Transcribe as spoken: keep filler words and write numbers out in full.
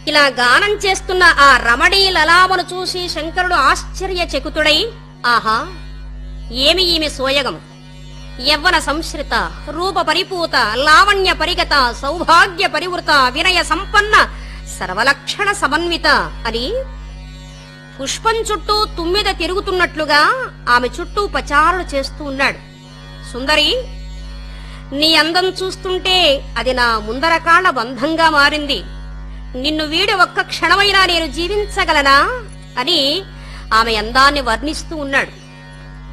ఇలా గానం చేస్తున్న ఆ రమణీ లలామను చూసి శంకరుడు ఆశ్చర్యచకితుడై, ఆహా, ఏమి ఈమె సోయగం! యవ్వన సంశ్రిత, రూప పరిపూత, లావణ్య పరిగత, సౌభాగ్య పరివృత, వినయ సంపన్న, సర్వలక్షణ సమన్విత అని పుష్పం చుట్టూ తుమ్మిద తిరుగుతున్నట్లుగా ఆమె చుట్టూ పచారులు చేస్తూ ఉన్నాడు. సుందరి, నీ అందం చూస్తుంటే అది నా ముందర కాళ్ళ బంధంగా మారింది. నిన్ను వీడి ఒక్క క్షణమైనా నేను జీవించగలనా అని ఆమె అందాన్ని వర్ణిస్తూ ఉన్నాడు.